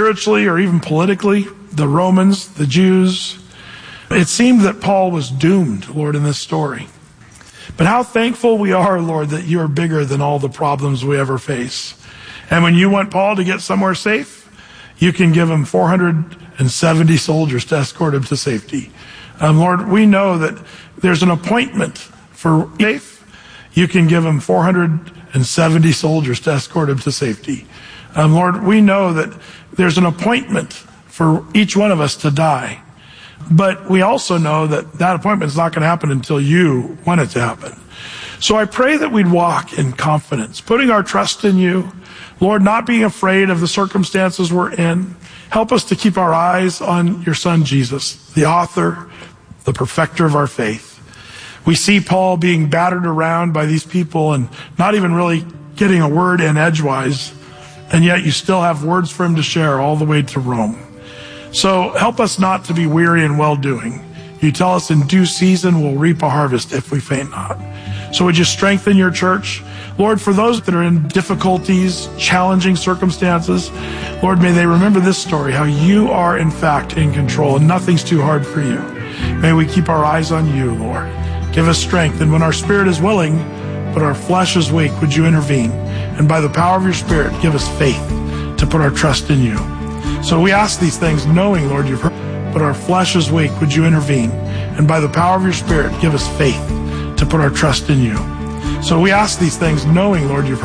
spiritually or even politically, the Romans, the Jews. It seemed that Paul was doomed, Lord, in this story. But how thankful we are, Lord, that you are bigger than all the problems we ever face. And when you want Paul to get somewhere safe, you can give him 470 soldiers to escort him to safety. Lord, we know that there's an appointment for safe. You can give him 470 soldiers to escort him to safety. Lord, we know that there's an appointment for each one of us to die. But we also know that that appointment is not going to happen until you want it to happen. So I pray that we'd walk in confidence, putting our trust in you. Lord, not being afraid of the circumstances we're in. Help us to keep our eyes on your Son, Jesus, the author, the perfecter of our faith. We see Paul being battered around by these people and not even really getting a word in edgewise, and yet you still have words for him to share all the way to Rome. So help us not to be weary in well-doing. You tell us in due season we'll reap a harvest if we faint not. So would you strengthen your church? Lord, for those that are in difficulties, challenging circumstances, Lord, may they remember this story, how you are in fact in control and nothing's too hard for you. May we keep our eyes on you, Lord. Give us strength, and when our spirit is willing, but our flesh is weak, would you intervene? And by the power of your Spirit, give us faith to put our trust in you. So we ask these things knowing, Lord, you've heard, but our flesh is weak, would you intervene? And by the power of your Spirit, give us faith to put our trust in you. So we ask these things knowing, Lord, you've heard.